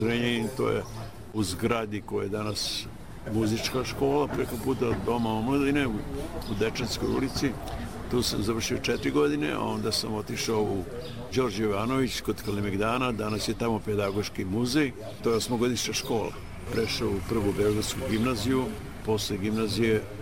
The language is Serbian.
Zrenjanin, to je u zgradi koja je danas muzička škola preko puta od Doma omladine u Dečanskoj ulici. Tu sam završio 4 godine, a onda sam otišao u Đorđe Jovanović kod Kalemegdana, danas je tamo pedagoški muzej. To je 8-godišnja škola. Prešao u prvu beogradsku gimnaziju, posle gimnazije